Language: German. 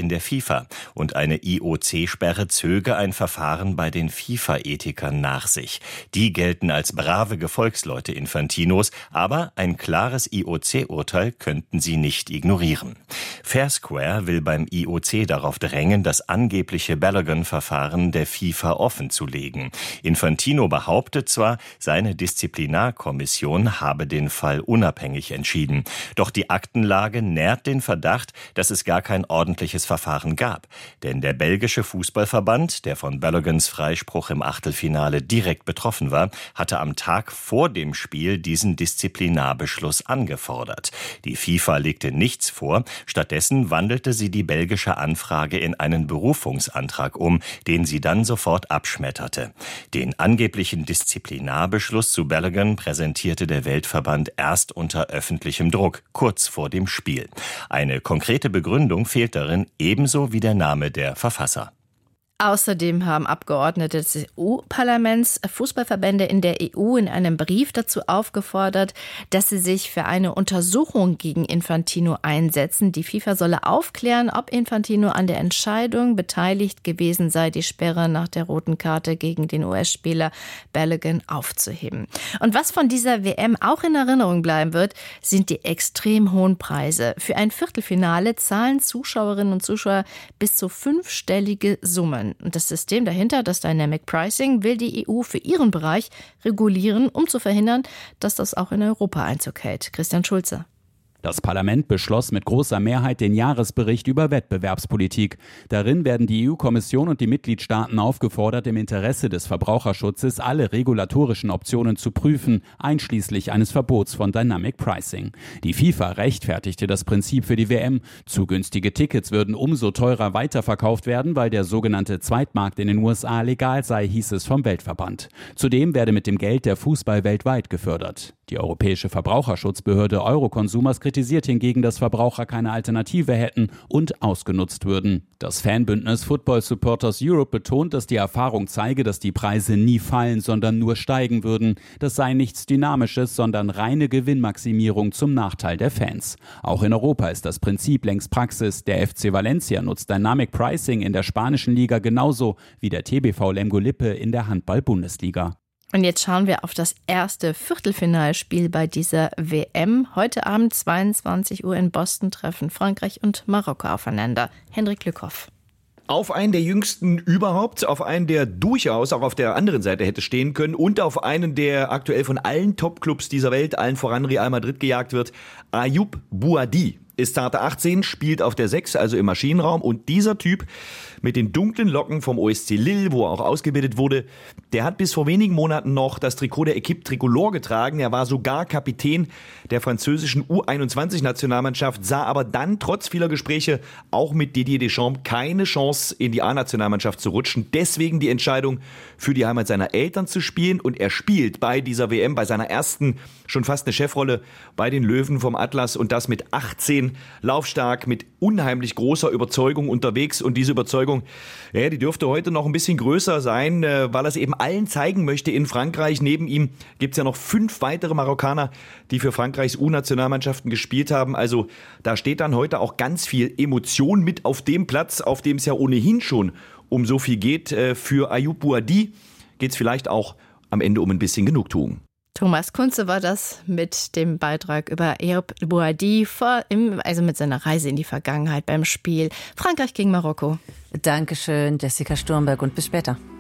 in der FIFA und eine IOC-Sperre zöge ein Verfahren bei den FIFA-Ethikern nach sich. Die gelten als brave Gefolgsleute Infantinos, aber ein klares IOC-Urteil könnten sie nicht ignorieren. Fair Square will beim IOC darauf drängen, das angebliche Balogun-Verfahren der FIFA offenzulegen. Infantino behauptet zwar, seine Disziplinarkommission habe den Fall unabhängig entschieden. Doch die Aktenlage nährt den Verdacht, dass es gar kein ordentliches Verfahren gab. Denn der belgische Fußballverband, der von Baloguns Freispruch im Achtelfinale direkt betroffen war, hatte am Tag vor dem Spiel diesen Disziplinarbeschluss angefordert. Die FIFA legte nichts vor, stattdessen wandelte sie die belgische Anfrage in einen Berufungsantrag um, den sie dann sofort abschmetterte. Den angeblichen Disziplinarbeschluss zu Balogun präsentierte der Weltverband erst unter öffentlichem Druck, kurz vor dem Spiel. Eine konkrete Begründung fehlt darin, ebenso wie der Name der Verfasser. Außerdem haben Abgeordnete des EU-Parlaments Fußballverbände in der EU in einem Brief dazu aufgefordert, dass sie sich für eine Untersuchung gegen Infantino einsetzen. Die FIFA solle aufklären, ob Infantino an der Entscheidung beteiligt gewesen sei, die Sperre nach der roten Karte gegen den US-Spieler Balogun aufzuheben. Und was von dieser WM auch in Erinnerung bleiben wird, sind die extrem hohen Preise. Für ein Viertelfinale zahlen Zuschauerinnen und Zuschauer bis zu 5-stellige Summen. Und das System dahinter, das Dynamic Pricing, will die EU für ihren Bereich regulieren, um zu verhindern, dass das auch in Europa Einzug hält. Christian Schulze. Das Parlament beschloss mit großer Mehrheit den Jahresbericht über Wettbewerbspolitik. Darin werden die EU-Kommission und die Mitgliedstaaten aufgefordert, im Interesse des Verbraucherschutzes alle regulatorischen Optionen zu prüfen, einschließlich eines Verbots von Dynamic Pricing. Die FIFA rechtfertigte das Prinzip für die WM. Zu günstige Tickets würden umso teurer weiterverkauft werden, weil der sogenannte Zweitmarkt in den USA legal sei, hieß es vom Weltverband. Zudem werde mit dem Geld der Fußball weltweit gefördert. Die Europäische Verbraucherschutzbehörde Euroconsumers kritisiert hingegen, dass Verbraucher keine Alternative hätten und ausgenutzt würden. Das Fanbündnis Football Supporters Europe betont, dass die Erfahrung zeige, dass die Preise nie fallen, sondern nur steigen würden. Das sei nichts Dynamisches, sondern reine Gewinnmaximierung zum Nachteil der Fans. Auch in Europa ist das Prinzip längst Praxis. Der FC Valencia nutzt Dynamic Pricing in der spanischen Liga genauso wie der TBV Lemgo Lippe in der Handball-Bundesliga. Und jetzt schauen wir auf das erste Viertelfinalspiel bei dieser WM. Heute Abend 22 Uhr in Boston treffen Frankreich und Marokko aufeinander. Henrik Lückhoff. Auf einen der jüngsten überhaupt, auf einen, der durchaus auch auf der anderen Seite hätte stehen können und auf einen, der aktuell von allen Topclubs dieser Welt, allen voran Real Madrid, gejagt wird. Ayoub Boadi ist Starter 18, spielt auf der 6, also im Maschinenraum. Und dieser Typ mit den dunklen Locken vom OSC Lille, wo er auch ausgebildet wurde, der hat bis vor wenigen Monaten noch das Trikot der Équipe Tricolore getragen. Er war sogar Kapitän der französischen U21-Nationalmannschaft, sah aber dann trotz vieler Gespräche auch mit Didier Deschamps keine Chance, in die A-Nationalmannschaft zu rutschen. Deswegen die Entscheidung, für die Heimat seiner Eltern zu spielen. Und er spielt bei dieser WM, bei seiner ersten, schon fast eine Chefrolle bei den Löwen vom Atlas, und das mit 18, laufstark, mit unheimlich großer Überzeugung unterwegs. Und diese Überzeugung, ja, die dürfte heute noch ein bisschen größer sein, weil er es eben allen zeigen möchte in Frankreich. Neben ihm gibt es ja noch 5 weitere Marokkaner, die für Frankreichs U-Nationalmannschaften gespielt haben. Also da steht dann heute auch ganz viel Emotion mit auf dem Platz, auf dem es ja ohnehin schon um so viel geht. Für Ayoub Boadi geht es vielleicht auch am Ende um ein bisschen Genugtuung. Thomas Kunze war das mit dem Beitrag über Ayoub Boadi, also mit seiner Reise in die Vergangenheit beim Spiel Frankreich gegen Marokko. Dankeschön, Jessica Sturmberg, und bis später.